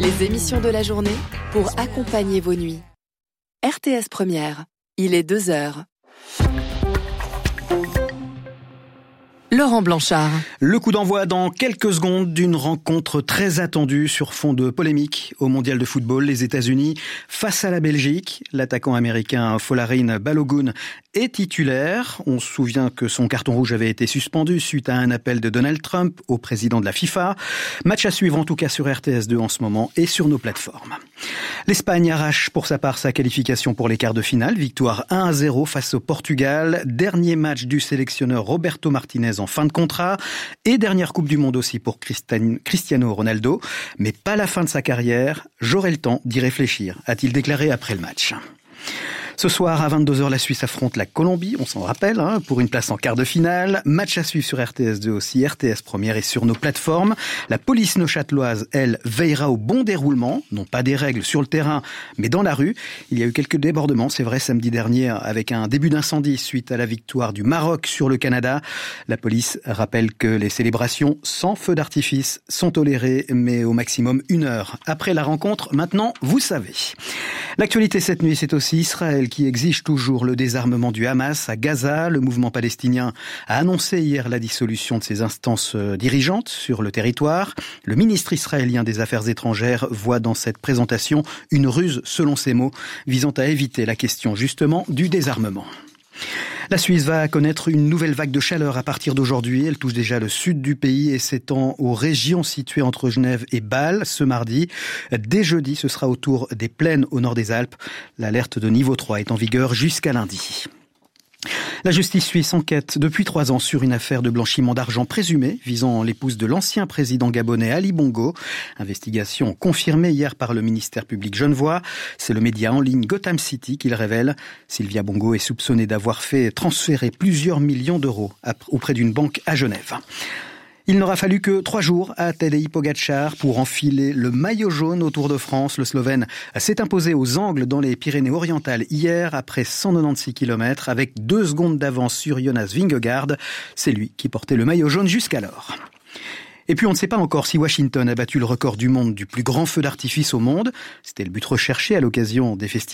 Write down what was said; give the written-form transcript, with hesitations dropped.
Les émissions de la journée pour accompagner vos nuits. RTS Première, il est 2h. Laurent Blanchard. Le coup d'envoi dans quelques secondes d'une rencontre très attendue sur fond de polémique au Mondial de football. Les États-Unis face à la Belgique. L'attaquant américain Folarin Balogun est titulaire. On se souvient que son carton rouge avait été suspendu suite à un appel de Donald Trump au président de la FIFA. Match à suivre en tout cas sur RTS2 en ce moment et sur nos plateformes. L'Espagne arrache pour sa part sa qualification pour les quarts de finale. Victoire 1-0 face au Portugal. Dernier match du sélectionneur Roberto Martinez en fin de contrat. Et dernière Coupe du Monde aussi pour Cristiano Ronaldo. Mais pas la fin de sa carrière. J'aurai le temps d'y réfléchir, a-t-il déclaré après le match. Ce soir, à 22h, la Suisse affronte la Colombie, on s'en rappelle, pour une place en quart de finale. Match à suivre sur RTS2 aussi, RTS Première et sur nos plateformes. La police neuchâteloise, elle, veillera au bon déroulement, non pas des règles sur le terrain, mais dans la rue. Il y a eu quelques débordements, c'est vrai, samedi dernier, avec un début d'incendie suite à la victoire du Maroc sur le Canada. La police rappelle que les célébrations sans feu d'artifice sont tolérées, mais au maximum 1 heure après la rencontre. Maintenant, vous savez. L'actualité cette nuit, c'est aussi Israël qui exige toujours le désarmement du Hamas à Gaza. Le mouvement palestinien a annoncé hier la dissolution de ses instances dirigeantes sur le territoire. Le ministre israélien des Affaires étrangères voit dans cette présentation une ruse, selon ses mots, visant à éviter la question justement du désarmement. La Suisse va connaître une nouvelle vague de chaleur à partir d'aujourd'hui. Elle touche déjà le sud du pays et s'étend aux régions situées entre Genève et Bâle ce mardi. Dès jeudi, ce sera au tour des plaines au nord des Alpes. L'alerte de niveau 3 est en vigueur jusqu'à lundi. La justice suisse enquête depuis 3 ans sur une affaire de blanchiment d'argent présumé visant l'épouse de l'ancien président gabonais Ali Bongo. Investigation confirmée hier par le ministère public genevois. C'est le média en ligne Gotham City qui le révèle. Sylvia Bongo est soupçonnée d'avoir fait transférer plusieurs millions d'euros auprès d'une banque à Genève. Il n'aura fallu que 3 jours à Tadej Pogačar pour enfiler le maillot jaune au Tour de France. Le Slovène s'est imposé aux angles dans les Pyrénées-Orientales hier après 196 km avec 2 secondes d'avance sur Jonas Vingegaard. C'est lui qui portait le maillot jaune jusqu'alors. Et puis on ne sait pas encore si Washington a battu le record du monde du plus grand feu d'artifice au monde. C'était le but recherché à l'occasion des festivités